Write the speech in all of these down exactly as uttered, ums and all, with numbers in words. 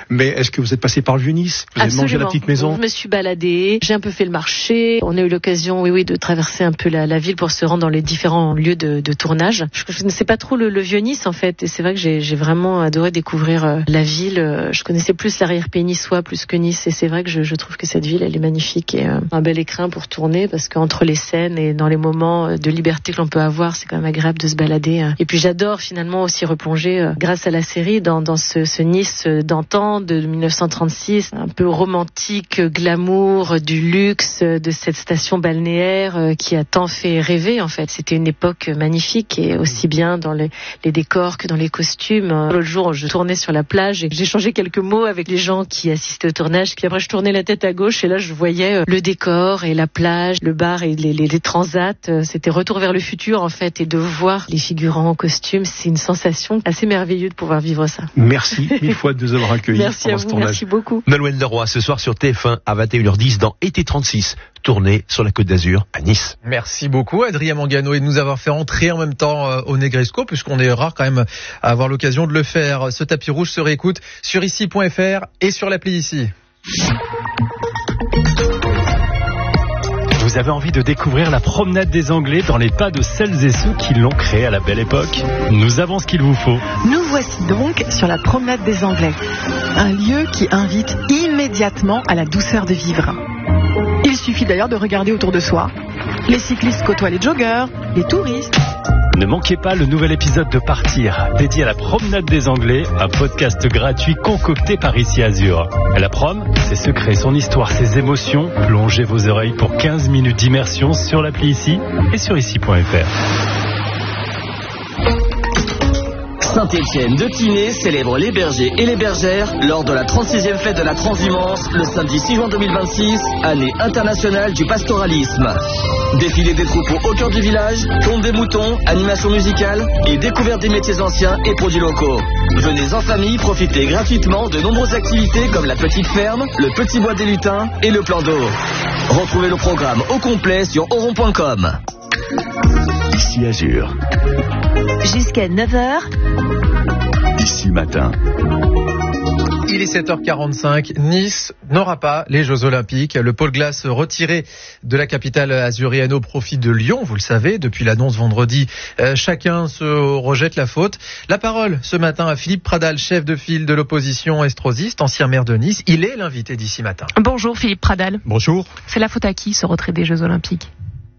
Mais est-ce que vous êtes passé par le Vieux-Nice? Vous avez Absolument. mangé à la petite maison? Je me suis baladée, j'ai un peu fait le marché. On a eu l'occasion, oui, oui, de traverser un peu la, la ville pour se rendre dans les différents lieux de, de tournage. Je, je ne sais pas trop le, le Vieux-Nice en fait, et c'est vrai que j'ai, j'ai vraiment adoré découvrir euh, la ville. Je connaissais plus l'arrière-pays niçois plus que Nice, et c'est vrai que je, je trouve que cette ville, elle est magnifique et euh, un bel écrin pour tourner, parce qu'entre les scènes et dans les moments de liberté que l'on peut avoir, c'est quand même agréable de se balader. Euh. Et puis j'adore finalement aussi replonger, euh, grâce à la série, dans, dans ce, ce Nice d'antan de dix-neuf cent trente-six, un peu romantique, glamour, du luxe, de cette station balnéaire euh, qui a tant fait rêver en fait. C'était une époque magnifique, et aussi bien dans les, les décors que dans les costumes. L'autre jour, je tournais sur la plage et j'échangeais quelques mots avec les gens qui assistaient au tournage. Puis après, je tournais la tête à gauche et là, je voyais le décor et la plage, le bar et les, les, les transats. C'était Retour vers le futur en fait, et de voir les figurants en costume, c'est une sensation assez merveilleuse de pouvoir vivre ça. Merci mille fois de nous avoir accueillis. Merci à vous, merci beaucoup. Nolwenn Leroy, ce soir sur T F un à vingt et une heures dix dans Été trente-six, tournée sur la Côte d'Azur à Nice. Merci beaucoup Adrien Mangano, et de nous avoir fait entrer en même temps euh, au Negresco, puisqu'on est rare quand même à avoir l'occasion de le faire. Ce tapis rouge se réécoute sur ici point f r et sur l'appli Ici. Vous avez envie de découvrir la promenade des Anglais dans les pas de celles et ceux qui l'ont créée à la belle époque? Nous avons ce qu'il vous faut. Nous voici donc sur la promenade des Anglais, un lieu qui invite immédiatement à la douceur de vivre. Il suffit d'ailleurs de regarder autour de soi. Les cyclistes côtoient les joggeurs, les touristes. Ne manquez pas le nouvel épisode de Partir, dédié à la promenade des Anglais, un podcast gratuit concocté par Ici Azur. La prom, ses secrets, son histoire, ses émotions. Plongez vos oreilles pour quinze minutes d'immersion sur l'appli Ici et sur ici point f r. Saint-Étienne de Tinée célèbre les bergers et les bergères lors de la trente-sixième fête de la transhumance le samedi six juin deux mille vingt-six, année internationale du pastoralisme. Défilé des troupeaux au cœur du village, tonte des moutons, animation musicale et découverte des métiers anciens et produits locaux. Venez en famille profiter gratuitement de nombreuses activités comme la petite ferme, le petit bois des lutins et le plan d'eau. Retrouvez le programme au complet sur oron point com. Ici Azur. Jusqu'à neuf heures. Ici matin. Il est sept heures quarante-cinq. Nice n'aura pas les Jeux Olympiques. Le pôle glace retiré de la capitale azurienne au profit de Lyon, vous le savez, depuis l'annonce vendredi, euh, chacun se rejette la faute. La parole ce matin à Philippe Pradal, chef de file de l'opposition estrosiste, ancien maire de Nice. Il est l'invité d'Ici Matin. Bonjour Philippe Pradal. Bonjour. C'est la faute à qui, ce retrait des Jeux Olympiques?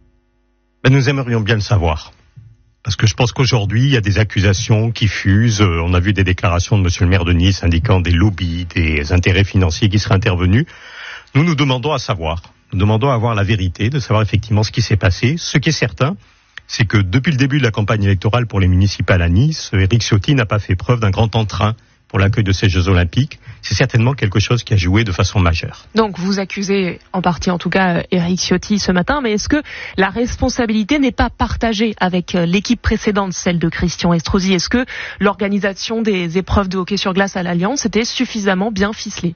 Ben, nous aimerions bien le savoir. Parce que je pense qu'aujourd'hui, il y a des accusations qui fusent. On a vu des déclarations de monsieur le maire de Nice indiquant des lobbies, des intérêts financiers qui seraient intervenus. Nous nous demandons à savoir. Nous demandons à avoir la vérité, de savoir effectivement ce qui s'est passé. Ce qui est certain, c'est que depuis le début de la campagne électorale pour les municipales à Nice, Éric Ciotti n'a pas fait preuve d'un grand entrain pour l'accueil de ces Jeux Olympiques. C'est certainement quelque chose qui a joué de façon majeure. Donc vous accusez en partie en tout cas Éric Ciotti ce matin, mais est-ce que la responsabilité n'est pas partagée avec l'équipe précédente, celle de Christian Estrosi? Est-ce que l'organisation des épreuves de hockey sur glace à l'Alliance était suffisamment bien ficelée?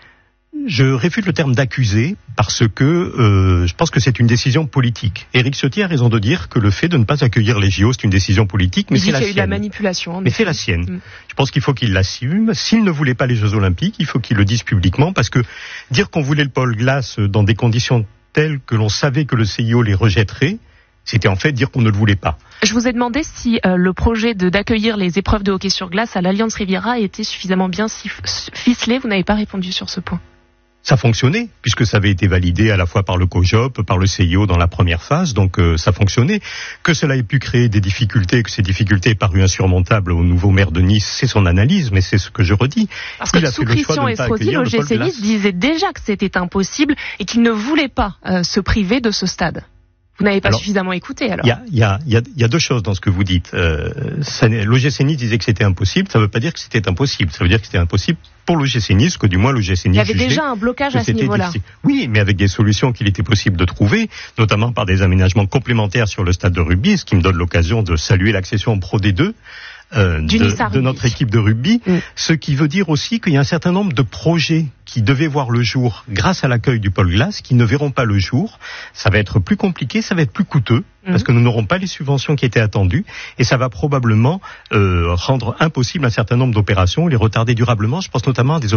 Je réfute le terme d'accuser parce que euh, je pense que c'est une décision politique. Éric Ciotti a raison de dire que le fait de ne pas accueillir les J O, c'est une décision politique, mais il c'est la sienne. Il dit qu'il y a eu de la manipulation. Mais c'est la sienne. Mm. Je pense qu'il faut qu'il l'assume. S'il ne voulait pas les Jeux Olympiques, il faut qu'il le dise publiquement, parce que dire qu'on voulait le pôle glace dans des conditions telles que l'on savait que le C I O les rejetterait, c'était en fait dire qu'on ne le voulait pas. Je vous ai demandé si euh, le projet de, d'accueillir les épreuves de hockey sur glace à l'Alliance Riviera était suffisamment bien ficelé. Vous n'avez pas répondu sur ce point. Ça fonctionnait, puisque ça avait été validé à la fois par le COJOP, par le C I O dans la première phase, donc euh, ça fonctionnait. Que cela ait pu créer des difficultés, que ces difficultés aient paru insurmontables au nouveau maire de Nice, c'est son analyse, mais c'est ce que je redis. Parce que sous Christian Estrosi, l'O G C Nice disait déjà que c'était impossible et qu'il ne voulait pas euh, se priver de ce stade. Vous n'avez pas alors, suffisamment écouté, alors. Il y a, y a, y a, y a deux choses dans ce que vous dites. Euh, L'O G C Nice disait que c'était impossible, ça ne veut pas dire que c'était impossible. Ça veut dire que c'était impossible pour l'O G C Nice, que du moins l'O G C Nice. Il y avait déjà un blocage à ce niveau-là. Difficile. Oui, mais avec des solutions qu'il était possible de trouver, notamment par des aménagements complémentaires sur le stade de rugby, ce qui me donne l'occasion de saluer l'accession en Pro D deux. Euh, de, de notre équipe de rugby, mm. ce qui veut dire aussi qu'il y a un certain nombre de projets qui devaient voir le jour grâce à l'accueil du pôle glace, qui ne verront pas le jour. Ça va être plus compliqué, ça va être plus coûteux, mm. parce que nous n'aurons pas les subventions qui étaient attendues, et ça va probablement euh, rendre impossible un certain nombre d'opérations, les retarder durablement. Je pense notamment à des